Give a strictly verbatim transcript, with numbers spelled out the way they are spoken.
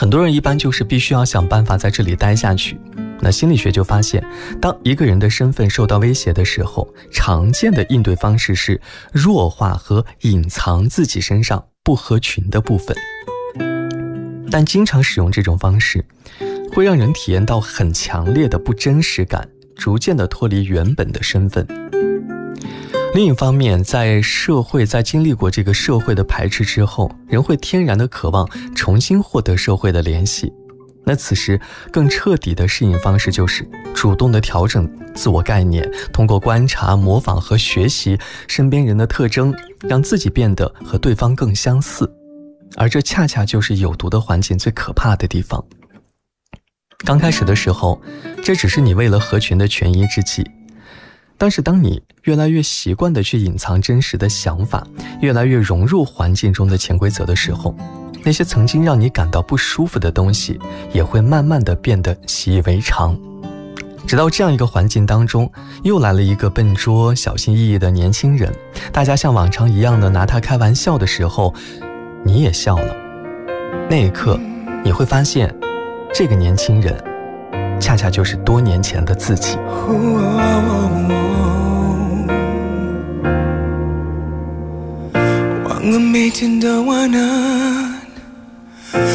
很多人一般就是必须要想办法在这里待下去。那心理学就发现，当一个人的身份受到威胁的时候，常见的应对方式是弱化和隐藏自己身上不合群的部分。但经常使用这种方式，会让人体验到很强烈的不真实感，逐渐地脱离原本的身份。另一方面，在社会在经历过这个社会的排斥之后，人会天然地渴望重新获得社会的联系。那此时更彻底的适应方式就是主动地调整自我概念，通过观察、模仿和学习身边人的特征，让自己变得和对方更相似。而这恰恰就是有毒的环境最可怕的地方。刚开始的时候，这只是你为了合群的权宜之计，但是当你越来越习惯地去隐藏真实的想法，越来越融入环境中的潜规则的时候，那些曾经让你感到不舒服的东西也会慢慢地变得习以为常。直到这样一个环境当中，又来了一个笨拙小心翼翼的年轻人，大家像往常一样的拿他开玩笑的时候，你也笑了。那一刻你会发现，这个年轻人恰恰就是多年前的自己。 忘了每天的晚安，